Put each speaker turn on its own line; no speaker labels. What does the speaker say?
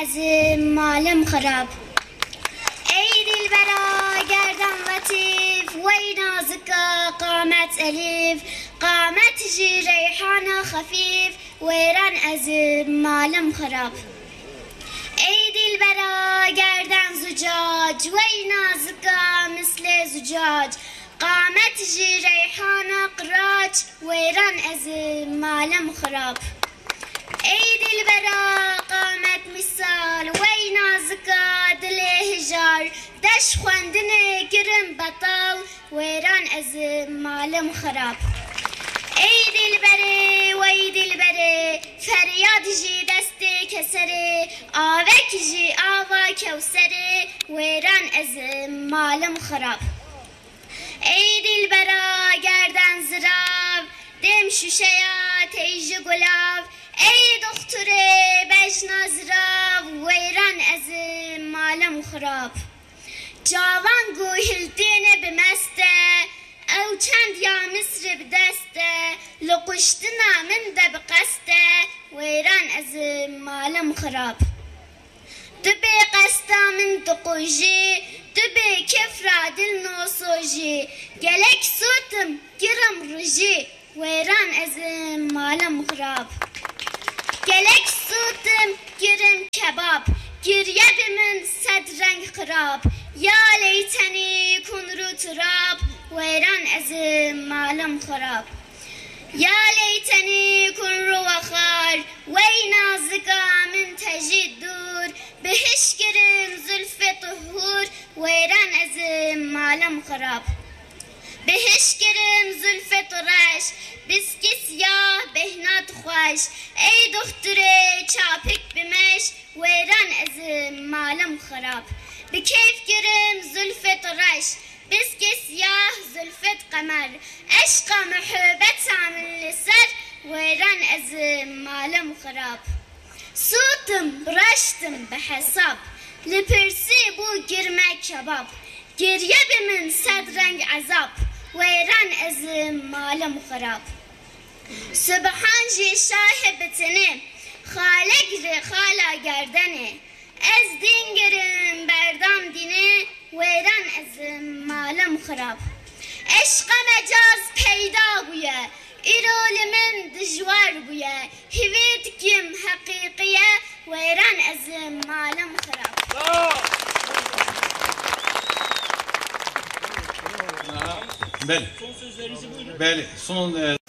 ezim malım xarab. Ey dilbera gerdan latif ve nazika qamet elif qamet ji reyhana khafif ويران ezim malım xarab. Ey dilbera gerdan zucac ve nazika misle zucac qamet ji reyhana qiraç ويران ezim malım xarab. Ey dilbera qamet misal ve nazika dile hijar deş xwendine kirin betal ويران ezim malım xarab. Ey dilbere ve dilbere feryad ji desti kesere avek ji ava kevsere ويران ezim malım xarab. Ey dilbera gerdan zirav dem şuşeya teyji gulav ey dokture bejna zirav ويران ezim malım xarab. Cavan guhildine bimeste او چند یا مصر بدسته لقشتنا من ده بقسته ويران ازم مالم خراب. دبي قستا من تقوجي دبي كفرا دل نوصوجي قلك صوتم كرم رجي ويران ازم مالم خراب. قلك صوتم كرم كباب گریه من صد رنگ خراب یا لیتنی کن رو تراب ويران ezim malım xarab. Ya leyteni kun ruvakhar ve nazika min tejid dur behiş girim zülfe tuhur ويران ezim malım xarab. behiş girim zülfe turaş biski siyah behnat xoş ey dokture çapik bimeş ويران ezim malım xarab. بكيف girim zülfe turaş biski siyah zülfet kamer eşka muhabbet samil ser ويران ezim malım xarab. Sutum braştım behesap lipirsi bu girmek kebap geriye bimin sedrenk azap ويران ezim malım xarab. Subhan ji şahibetini خالق ri xala gerdene ez dingirim berdam dine ويران ezim malım xarab. Eşqa mecaz peyda buye irolimin dijwar buye hivit kim hakikiye ويران ezim malım xarab.
Bəli. Son sözlerinizi buyurun. Bəli. Son